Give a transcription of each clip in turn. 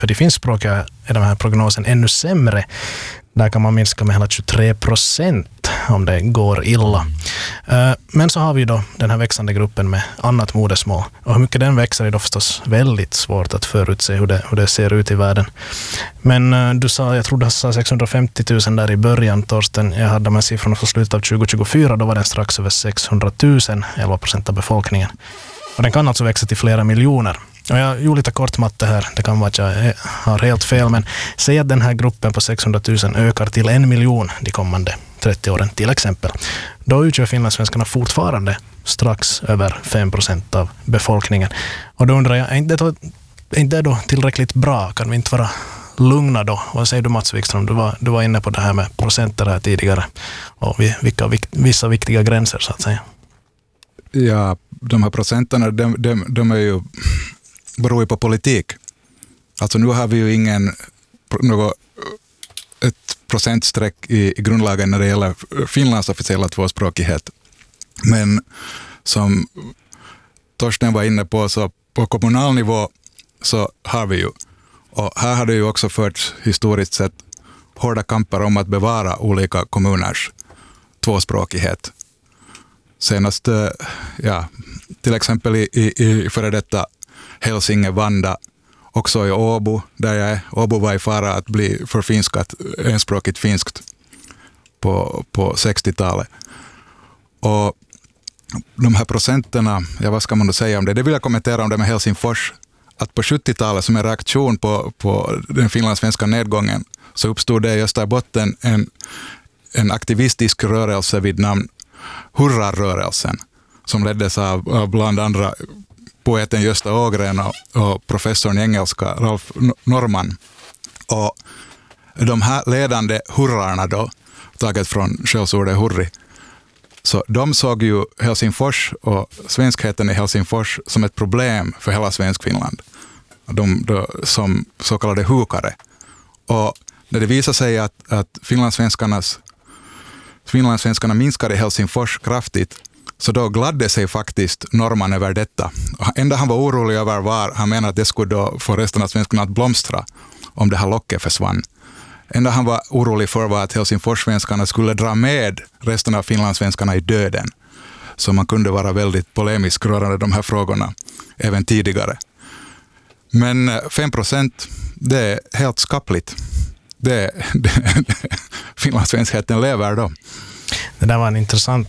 För de finskspråkiga är den här prognosen ännu sämre. Där kan man minska med hela 23% om det går illa. Men så har vi då den här växande gruppen med annat modersmål. Och hur mycket den växer är då förstås väldigt svårt att förutse hur det ser ut i världen. Men du sa, jag tror du sa 650 000 där i början, Torsten. Jag hade med siffrorna från slutet av 2024, då var den strax över 600 000, 11% av befolkningen. Och den kan alltså växa till flera miljoner. Och jag gjorde lite kort matte här, det kan vara att jag har helt fel, men säg att den här gruppen på 600 000 ökar till 1 miljon de kommande 30 åren till exempel. Då utgör finlandssvenskarna fortfarande strax över 5% av befolkningen. Och då undrar jag, är inte det då tillräckligt bra? Kan vi inte vara lugna då? Vad säger du, Mats Wikström? Du var inne på det här med procenter här tidigare och vissa viktiga gränser så att säga. Ja, de här procenterna, de är ju beror ju på politik. Alltså nu har vi ju ett procentsträck i grundlagen när det gäller Finlands officiella tvåspråkighet. Men som Torsten var inne på, så på kommunal nivå så har vi ju. Och här har det ju också förts historiskt sett hårda kamper om att bevara olika kommuners tvåspråkighet. Senast, till exempel i före detta Hälsinge, Vanda, också i Åbo, där jag är. Åbo var i fara att bli förfinskat, enspråkigt finskt på 60-talet. Och de här procenterna, vad ska man då säga om det? Det vill jag kommentera om det med Helsingfors. Att på 70-talet som en reaktion på den finlandssvenska nedgången så uppstod det i Österbotten en aktivistisk rörelse vid namn Hurra-rörelsen, som leddes av bland andra poeten Gösta Ågren och professorn i engelska Ralph Norman. Och de här ledande hurrarna då, taget från skällsordet hurri, så de såg ju Helsingfors och svenskheten i Helsingfors som ett problem för hela Svenskfinland. Som så kallade hukare. Och när det visade sig att finlandssvenskarna minskade i Helsingfors kraftigt, så då gladde sig faktiskt Norman över detta. Enda han var orolig över var, han menade att det skulle då få resten av svenskarna att blomstra om det här locket försvann. Enda han var orolig för var att Helsingforssvenskarna skulle dra med resten av finlandssvenskarna i döden. Så man kunde vara väldigt polemisk rörande de här frågorna även tidigare. Men 5%, det är helt skapligt. Finlandssvenskheten lever då. Det där var en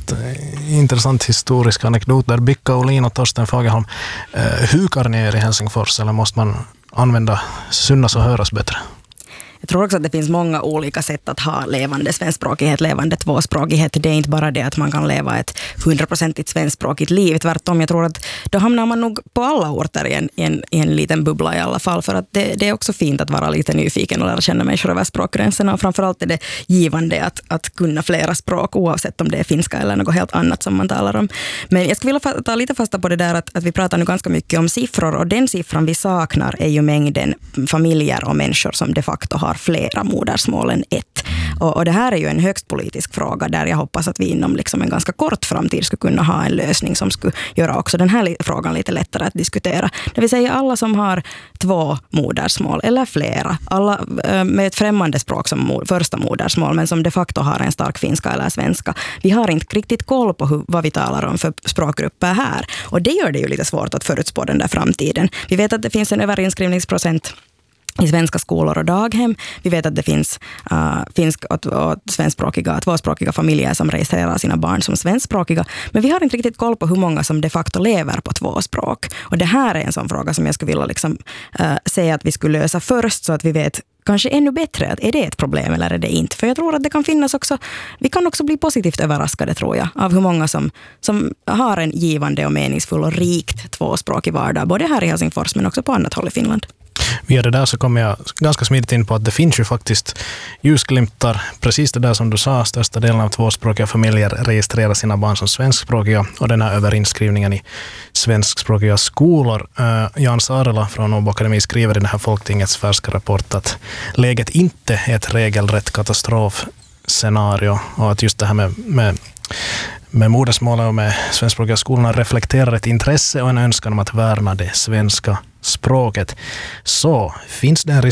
intressant historisk anekdot där Bicka Olin och Torsten Fagerholm hukar ner i Helsingfors, eller måste man använda synas och höras bättre? Jag tror också att det finns många olika sätt att ha levande svenskspråkighet, levande tvåspråkighet. Det är inte bara det att man kan leva ett 100% svenskspråkigt liv. Tvärtom, jag tror att då hamnar man nog på alla orter i en liten bubbla i alla fall. För att det är också fint att vara lite nyfiken och lära känna människor över språkgränserna. Och framförallt är det givande att kunna flera språk, oavsett om det är finska eller något helt annat som man talar om. Men jag skulle vilja ta lite fasta på det där att vi pratar nu ganska mycket om siffror. Och den siffran vi saknar är ju mängden familjer och människor som de facto har flera modersmål än ett. Och det här är ju en högst politisk fråga där jag hoppas att vi inom liksom en ganska kort framtid skulle kunna ha en lösning som skulle göra också den här frågan lite lättare att diskutera. Det vill säga alla som har 2 modersmål eller flera, alla med ett främmande språk som första modersmål men som de facto har en stark finska eller svenska. Vi har inte riktigt koll på vad vi talar om för språkgrupper här. Och det gör det ju lite svårt att förutspå den där framtiden. Vi vet att det finns en överinskrivningsprocent i svenska skolor och daghem. Vi vet att det finns finsk- och svenskspråkiga, tvåspråkiga familjer som registrerar sina barn som svenskspråkiga. Men vi har inte riktigt koll på hur många som de facto lever på 2 språk. Och det här är en sån fråga som jag skulle vilja säga att vi skulle lösa först så att vi vet kanske ännu bättre att är det ett problem eller är det inte. För jag tror att det kan finnas också, vi kan också bli positivt överraskade tror jag av hur många som har en givande och meningsfull och rikt tvåspråkig vardag både här i Helsingfors men också på annat håll i Finland. Via det där så kommer jag ganska smidigt in på att det finns ju faktiskt ljusglimtar. Precis det där som du sa, största delen av tvåspråkiga familjer registrerar sina barn som svenskspråkiga och den här överinskrivningen i svenskspråkiga skolor. Jan Saarela från Åbo Akademi skriver i den här Folktingets färska rapport att läget inte är ett regelrätt katastrofscenario och att just det här med modersmålet och med svenskspråkiga skolorna reflekterar ett intresse och en önskan om att värna det svenska språket, så finns det en